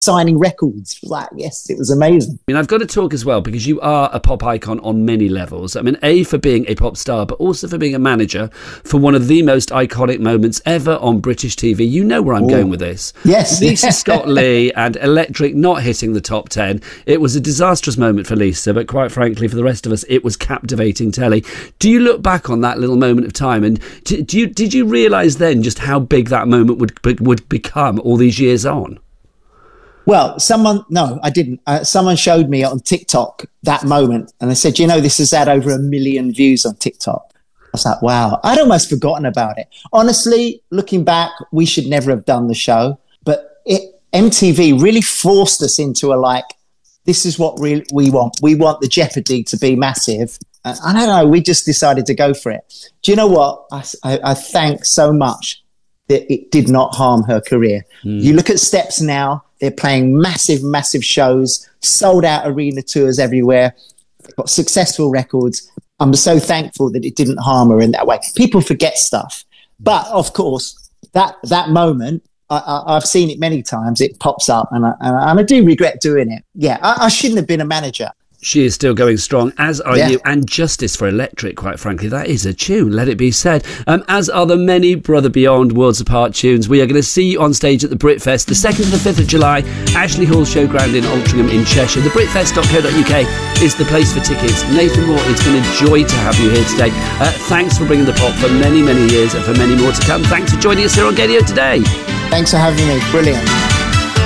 signing records. Like, yes, it was amazing. I mean, I've got to talk as well, because you are a pop icon on many levels. I mean, A, for being a pop star, but also for being a manager for one of the most iconic moments ever on British TV. You know where I'm going with this. Yes. Lisa Scott-Lee and Electric not hitting the top 10. It was a disastrous moment for Lisa, but quite frankly, for the rest of us, it was captivating telly. Do you look back on that little moment of time, and did you realise then just how big that moment would become all these years on? Well, no, I didn't. Someone showed me on TikTok that moment, and they said, this has had over 1 million views on TikTok. I was like, wow, I'd almost forgotten about it. Honestly, looking back, we should never have done the show, but MTV really forced us into this is what we want. We want the Jeopardy to be massive. I don't know, we just decided to go for it. Do you know what? I thank so much that it did not harm her career. You look at Steps now, they're playing massive, massive shows, sold out arena tours everywhere, got successful records. I'm so thankful that it didn't harm her in that way. People forget stuff. But of course, that moment, I've seen it many times. It pops up and I do regret doing it. Yeah, I shouldn't have been a manager. She is still going strong, as are you, and Justice for Electric, quite frankly. That is a tune, let it be said. As are the many Brother Beyond Worlds Apart tunes. We are going to see you on stage at the Britfest, the 2nd to the 5th of July, Ashley Hall Showground in Altrincham in Cheshire. The Britfest.co.uk is the place for tickets. Nathan Moore, it's been a joy to have you here today. Thanks for bringing the pop for many, many years and for many more to come. Thanks for joining us here on Gaydio Today. Thanks for having me. Brilliant.